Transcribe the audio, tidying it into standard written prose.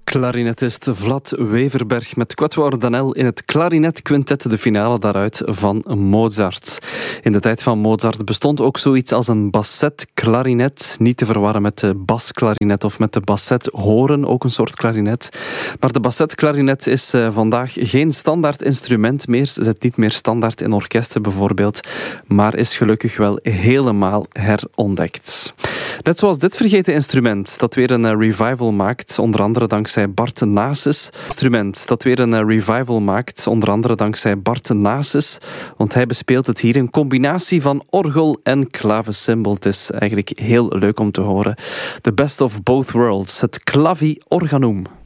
Klarinetist Vlad Weverberg met Quatuor Ordanel in het klarinetquintet, de finale daaruit van Mozart. In de tijd van Mozart bestond ook zoiets als een basset-klarinet, niet te verwarren met de basklarinet of met de bassethoren, ook een soort klarinet. Maar de bassetklarinet is vandaag geen standaard instrument meer, zit niet meer standaard in orkesten bijvoorbeeld, maar is gelukkig wel helemaal herontdekt. Net zoals dit vergeten instrument, dat weer een revival maakt, onder andere dankzij Bart Nases. Want hij bespeelt het hier in combinatie van orgel en klavecimbal. Het is eigenlijk heel leuk om te horen. The best of both worlds, het Clavi Organum.